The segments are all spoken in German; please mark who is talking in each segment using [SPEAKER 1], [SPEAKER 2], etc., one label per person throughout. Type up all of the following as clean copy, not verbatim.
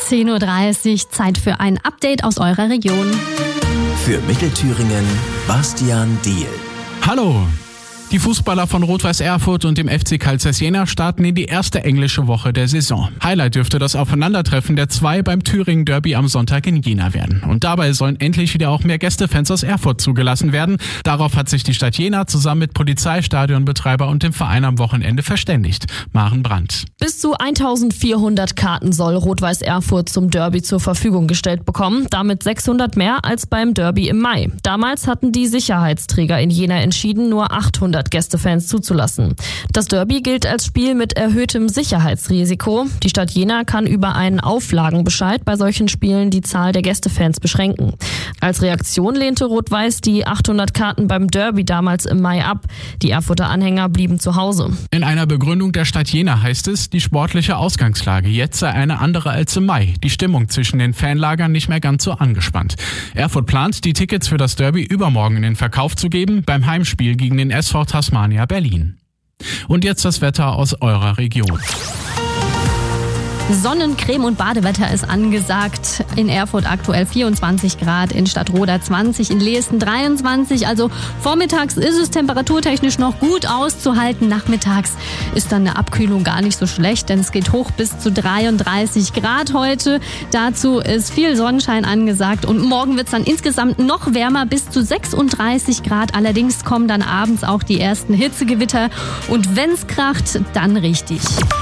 [SPEAKER 1] 10:30 Uhr, Zeit für ein Update aus eurer Region.
[SPEAKER 2] Für Mittelthüringen, Bastian Diehl.
[SPEAKER 3] Hallo! Die Fußballer von Rot-Weiß Erfurt und dem FC Carl Zeiss Jena starten in die erste englische Woche der Saison. Highlight dürfte das Aufeinandertreffen der zwei beim Thüringen Derby am Sonntag in Jena werden. Und dabei sollen endlich wieder auch mehr Gästefans aus Erfurt zugelassen werden. Darauf hat sich die Stadt Jena zusammen mit Polizei, Stadionbetreiber und dem Verein am Wochenende verständigt. Maren Brandt.
[SPEAKER 4] Bis zu 1400 Karten soll Rot-Weiß Erfurt zum Derby zur Verfügung gestellt bekommen. Damit 600 mehr als beim Derby im Mai. Damals hatten die Sicherheitsträger in Jena entschieden, nur 800 Gästefans zuzulassen. Das Derby gilt als Spiel mit erhöhtem Sicherheitsrisiko. Die Stadt Jena kann über einen Auflagenbescheid bei solchen Spielen die Zahl der Gästefans beschränken. Als Reaktion lehnte Rot-Weiß die 800 Karten beim Derby damals im Mai ab. Die Erfurter Anhänger blieben zu Hause.
[SPEAKER 3] In einer Begründung der Stadt Jena heißt es, die sportliche Ausgangslage jetzt sei eine andere als im Mai. Die Stimmung zwischen den Fanlagern nicht mehr ganz so angespannt. Erfurt plant, die Tickets für das Derby übermorgen in den Verkauf zu geben, beim Heimspiel gegen den SV Tasmania Berlin. Und jetzt das Wetter aus eurer Region.
[SPEAKER 1] Sonnen-, Creme- und Badewetter ist angesagt. In Erfurt aktuell 24 Grad, in Stadtroda 20, in Leesten 23. Also vormittags ist es temperaturtechnisch noch gut auszuhalten. Nachmittags ist dann eine Abkühlung gar nicht so schlecht, denn es geht hoch bis zu 33 Grad heute. Dazu ist viel Sonnenschein angesagt und morgen wird es dann insgesamt noch wärmer, bis zu 36 Grad. Allerdings kommen dann abends auch die ersten Hitzegewitter und wenn's kracht, dann richtig.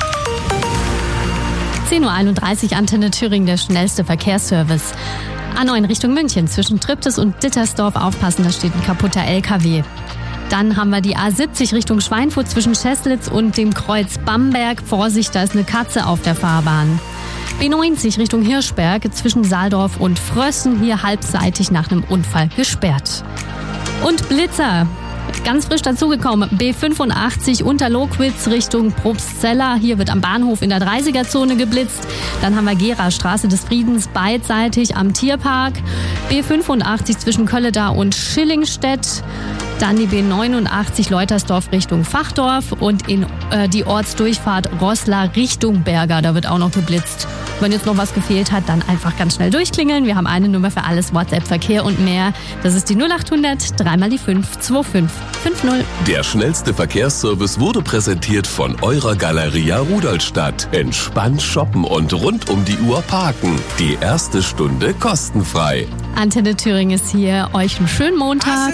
[SPEAKER 1] 10:31 Uhr, Antenne Thüringen, der schnellste Verkehrsservice. A9 Richtung München, zwischen Triptis und Dittersdorf aufpassen, da steht ein kaputter LKW. Dann haben wir die A70 Richtung Schweinfurt zwischen Scheßlitz und dem Kreuz Bamberg. Vorsicht, da ist eine Katze auf der Fahrbahn. B90 Richtung Hirschberg zwischen Saaldorf und Frössen, hier halbseitig nach einem Unfall gesperrt. Und Blitzer. Ganz frisch dazugekommen, B85 Unterlockwitz Richtung Probstzella. Hier wird am Bahnhof in der 30er-Zone geblitzt. Dann haben wir Gera, Straße des Friedens, beidseitig am Tierpark. B85 zwischen Kölledar und Schillingstedt. Dann die B89 Leutersdorf Richtung Fachdorf und in die Ortsdurchfahrt Roßla Richtung Berger. Da wird auch noch geblitzt. Wenn jetzt noch was gefehlt hat, dann einfach ganz schnell durchklingeln. Wir haben eine Nummer für alles, WhatsApp, Verkehr und mehr. Das ist die 0800 3 mal die 5 25 50.
[SPEAKER 2] Der schnellste Verkehrsservice wurde präsentiert von eurer Galeria Rudolstadt. Entspannt shoppen und rund um die Uhr parken. Die erste Stunde kostenfrei.
[SPEAKER 1] Antenne Thüringen ist hier. Euch einen schönen Montag.